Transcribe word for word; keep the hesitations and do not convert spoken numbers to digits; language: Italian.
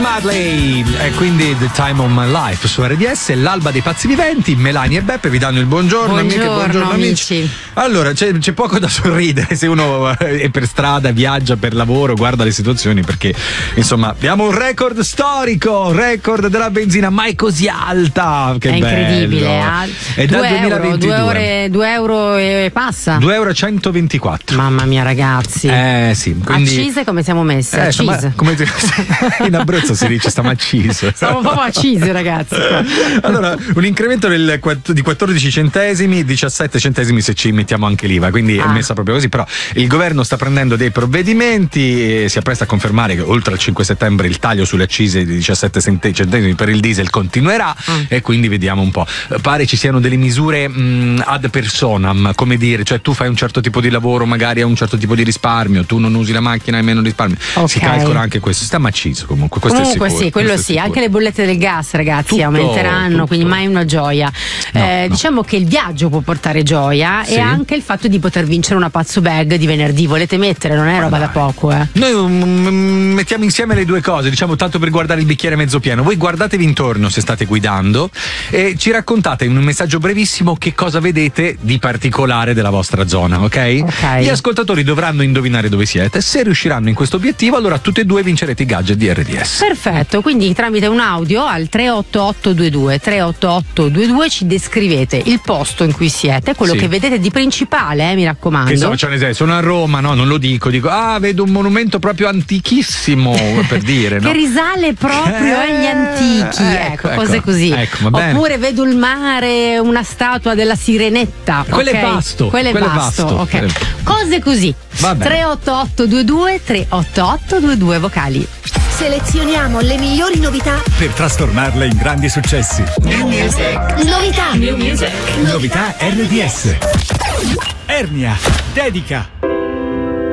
Marley e quindi The Time of My Life su R D S, l'alba dei pazzi viventi. Melania e Beppe vi danno il buongiorno, buongiorno amiche, buongiorno amici. amici. Allora c'è, c'è poco da sorridere se uno è per strada, viaggia per lavoro, guarda le situazioni, perché insomma abbiamo un record storico, record della benzina mai così alta, che è incredibile, bello. eh? È dal duemilaventidue, due euro e passa, due euro e centoventiquattro. Mamma mia ragazzi, eh sì, quindi accise come siamo messi? eh, accise. Stama, come ti, in Abruzzo si dice stiamo accise, stiamo proprio accisi ragazzi. Allora un incremento del, di quattordici centesimi, diciassette centesimi se ci mettiamo anche l'I V A, quindi ah. è messa proprio così. Però il governo sta prendendo dei provvedimenti e si appresta a confermare che oltre al cinque settembre il taglio sulle accise di diciassette centesimi per il diesel continuerà, mm. e quindi vediamo un po'. Pare ci siano delle misure mh, ad personam, come dire, cioè tu fai un certo tipo di lavoro, magari hai un certo tipo di risparmio, tu non usi la macchina, hai meno risparmio. Okay. Si calcola anche questo, stiamo acciso comunque, questo comunque è sicuro, sì, quello sì, anche le bollette del gas ragazzi tutto, aumenteranno, tutto. Quindi mai una gioia. No, eh, no. Diciamo che il viaggio può portare gioia, sì. E anche il fatto di poter vincere una pazzo bag di venerdì, volete mettere, non è Ma roba dai. da poco, eh. Noi um, mettiamo insieme le due cose, diciamo, tanto per guardare il bicchiere mezzo pieno. Voi guardatevi intorno se state guidando e ci raccontate in un messaggio brevissimo che cosa vedete di particolare della vostra zona, ok? okay. Gli ascoltatori dovranno indovinare dove siete. Se riusciranno in questo obiettivo, allora tutte e due vincerete i gadget di R D S. Perfetto, quindi tramite un audio al tre otto otto due due tre otto otto due due ci descrivete il posto in cui siete, quello sì. che vedete di principale, eh, mi raccomando. Che so, faccio un esempio, sono a Roma, no, non lo dico, dico ah, vedo un monumento proprio antichissimo, per dire, no? Che risale proprio eh, agli antichi, ecco, ecco cose così. Ecco, oppure vedo il mare, una statua della Sirenetta. Quello okay? è vasto. Quello è vasto, ok. Quello... Cose così. tre otto otto due due tre otto otto due due vocali. Selezioniamo le migliori novità per trasformarle in grandi successi. New music. Novità. New music. Novità R D S. Ernia, dedica.